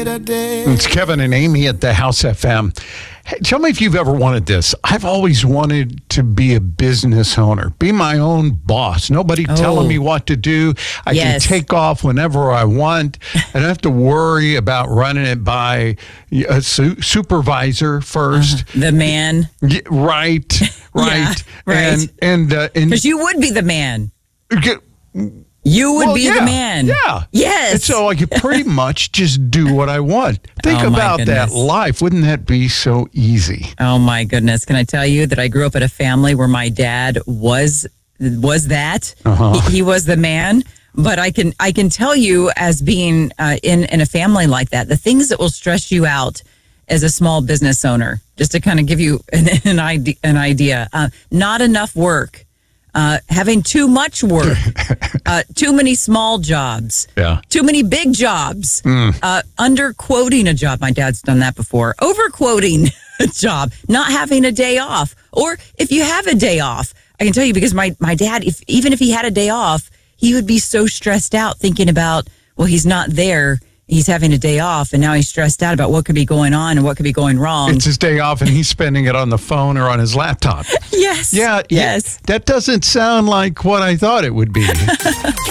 It's Kevin and Amy at the House FM. Hey, tell me if you've ever wanted this. I've always wanted to be a business owner, be my own boss. Nobody telling me what to do. I can take off whenever I want. I don't have to worry about running it by a supervisor first. The man. Yeah, right. Yeah, right. And because you would be the man. You would be the man. Yeah. Yes. And so I could pretty much just do what I want. Think about that life. Wouldn't that be so easy? Oh, my goodness. Can I tell you that I grew up in a family where my dad was that? He was the man. But I can tell you, as being in a family like that, the things that will stress you out as a small business owner, just to kind of give you an idea, not enough work. Having too much work, too many small jobs, too many big jobs, underquoting a job. My dad's done that before. Overquoting a job, not having a day off. Or if you have a day off, I can tell you because my dad, even if he had a day off, he would be so stressed out thinking about, well, he's not there. He's having a day off, and now he's stressed out about what could be going on and what could be going wrong. It's his day off, and he's spending it on the phone or on his laptop. Yes. Yeah. Yes. That doesn't sound like what I thought it would be.